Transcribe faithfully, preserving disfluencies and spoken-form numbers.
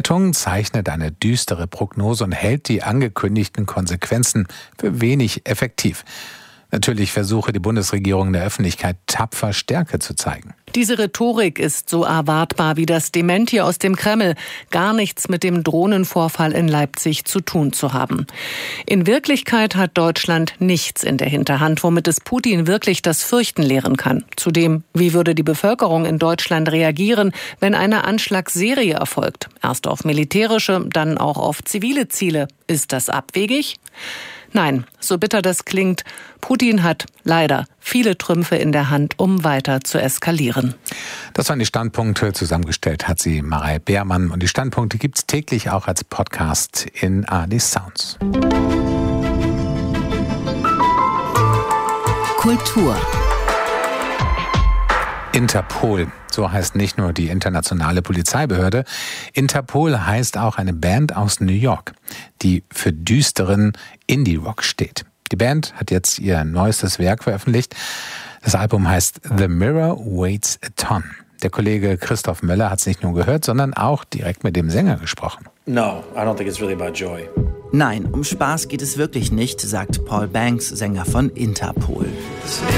Tung zeichnet eine düstere Prognose und hält die angekündigten Konsequenzen für wenig effektiv. Natürlich versuche die Bundesregierung der Öffentlichkeit tapfer Stärke zu zeigen. Diese Rhetorik ist so erwartbar wie das Dementi aus dem Kreml, gar nichts mit dem Drohnenvorfall in Leipzig zu tun zu haben. In Wirklichkeit hat Deutschland nichts in der Hinterhand, womit es Putin wirklich das Fürchten lehren kann. Zudem, wie würde die Bevölkerung in Deutschland reagieren, wenn eine Anschlagsserie erfolgt? Erst auf militärische, dann auch auf zivile Ziele. Ist das abwegig? Nein, so bitter das klingt, Putin hat leider viele Trümpfe in der Hand, um weiter zu eskalieren. Das waren die Standpunkte. Zusammengestellt hat sie Marei Beermann. Und die Standpunkte gibt es täglich auch als Podcast in A R D Sounds. Kultur. Interpol, so heißt nicht nur die internationale Polizeibehörde. Interpol heißt auch eine Band aus New York, die für düsteren Indie-Rock steht. Die Band hat jetzt ihr neuestes Werk veröffentlicht. Das Album heißt The Mirror Weighs a Ton. Der Kollege Christoph Möller hat es nicht nur gehört, sondern auch direkt mit dem Sänger gesprochen. No, I don't think it's really about joy. Nein, um Spaß geht es wirklich nicht, sagt Paul Banks, Sänger von Interpol.